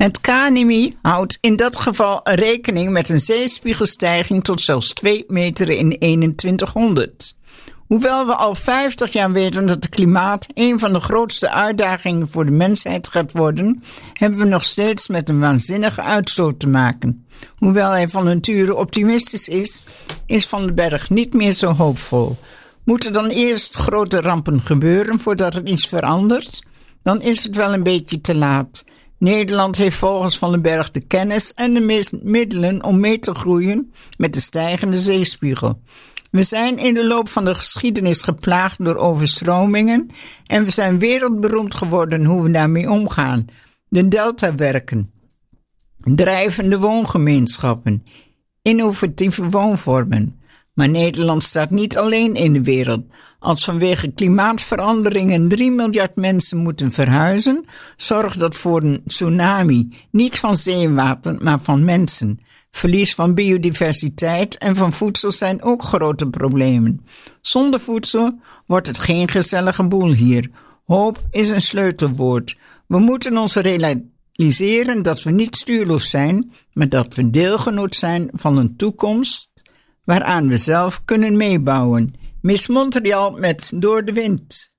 Het KNMI houdt in dat geval rekening met een zeespiegelstijging tot zelfs 2 meter in 2100. Hoewel we al 50 jaar weten dat het klimaat een van de grootste uitdagingen voor de mensheid gaat worden, hebben we nog steeds met een waanzinnige uitstoot te maken. Hoewel hij van nature optimistisch is Van den Berg niet meer zo hoopvol. Moeten dan eerst grote rampen gebeuren voordat er iets verandert? Dan is het wel een beetje te laat. Nederland heeft volgens Van den Berg de kennis en de middelen om mee te groeien met de stijgende zeespiegel. We zijn in de loop van de geschiedenis geplaagd door overstromingen en we zijn wereldberoemd geworden hoe we daarmee omgaan. De deltawerken, drijvende woongemeenschappen, innovatieve woonvormen. Maar Nederland staat niet alleen in de wereld. Als vanwege klimaatveranderingen 3 miljard mensen moeten verhuizen, zorgt dat voor een tsunami, niet van zeewater, maar van mensen. Verlies van biodiversiteit en van voedsel zijn ook grote problemen. Zonder voedsel wordt het geen gezellige boel hier. Hoop is een sleutelwoord. We moeten ons realiseren dat we niet stuurloos zijn, maar dat we deelgenoot zijn van een toekomst waaraan we zelf kunnen meebouwen. Miss Montreal met Door de Wind.